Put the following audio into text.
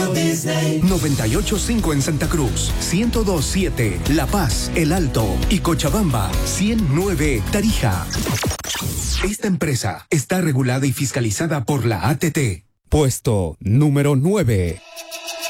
Radio Disney. 98.5 en Santa Cruz, 102.7 La Paz, El Alto y Cochabamba, 100.9 Tarija. Esta empresa está regulada y fiscalizada por la ATT. Puesto número 9.